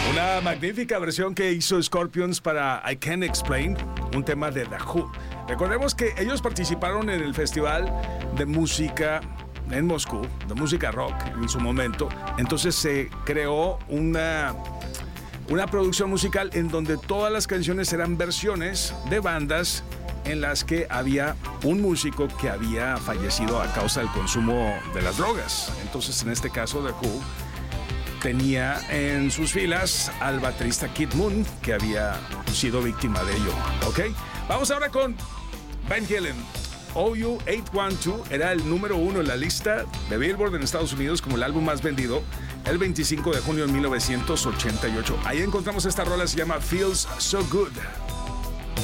Una magnífica versión que hizo Scorpions para I Can't Explain, un tema de The Who. Recordemos que ellos participaron en el festival de música en Moscú, de música rock en su momento. Entonces se creó una producción musical en donde todas las canciones eran versiones de bandas en las que había un músico que había fallecido a causa del consumo de las drogas. Entonces, en este caso, The Who tenía en sus filas al baterista Kid Moon, que había sido víctima de ello. ¿Ok? Vamos ahora con Van Halen. OU 812 era el número 1 en la lista de Billboard en Estados Unidos como el álbum más vendido el 25 de junio de 1988. Ahí encontramos esta rola, se llama Feels So Good.